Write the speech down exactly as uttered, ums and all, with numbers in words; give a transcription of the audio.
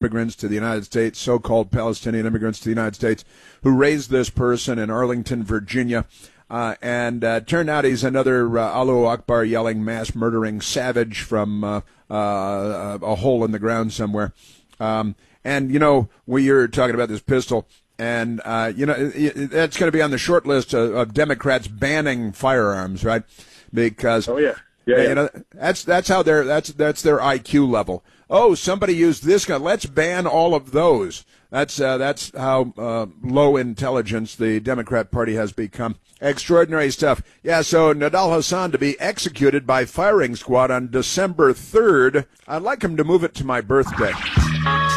immigrants to the United States, so-called Palestinian immigrants to the United States, who raised this person in Arlington, Virginia. Uh, and uh, turned out he's another uh, Allahu Akbar yelling, mass murdering savage from uh, uh, a hole in the ground somewhere. Um, and, you know, we are talking about this pistol. And, uh, you know, it, it, that's going to be on the short list of, of Democrats banning firearms, right? Because, oh, yeah. Yeah, you yeah. know, that's that's how their that's that's their I Q level. Oh, somebody used this gun. Let's ban all of those. That's uh, that's how uh, low intelligence the Democrat Party has become. Extraordinary stuff. Yeah, so Nidal Hasan to be executed by firing squad on December third. I'd like him to move it to my birthday.